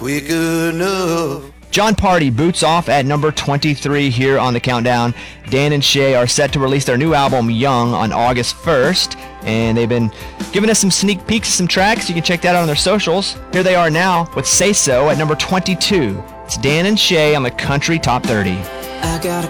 quick enough. John Party boots off at number 23 here on the countdown. Dan and Shay are set to release their new album, Young, on August 1st, and they've been giving us some sneak peeks of some tracks. You can check that out on their socials. Here they are now with Say So at number 22. It's Dan and Shay on the Country Top 30. I got a